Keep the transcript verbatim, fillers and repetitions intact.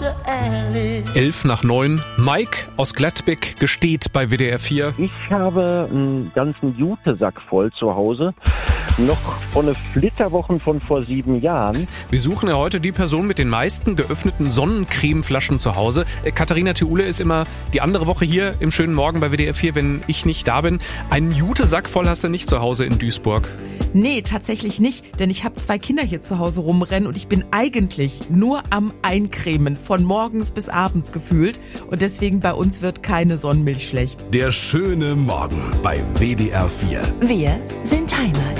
Tante Alice. Elf nach neun. Mike aus Gladbeck gesteht bei W D R vier. Ich habe einen ganzen Jutesack voll zu Hause. Noch von den Flitterwochen von vor sieben Jahren. Wir suchen ja heute die Person mit den meisten geöffneten Sonnencremeflaschen zu Hause. Äh, Katharina Theule ist immer die andere Woche hier im schönen Morgen bei W D R vier, wenn ich nicht da bin. Einen Jutesack voll hast du nicht zu Hause in Duisburg. Nee, tatsächlich nicht, denn ich habe zwei Kinder hier zu Hause rumrennen und ich bin eigentlich nur am Eincremen, von morgens bis abends gefühlt. Und deswegen bei uns wird keine Sonnenmilch schlecht. Der schöne Morgen bei W D R vier. Wir sind Heimat.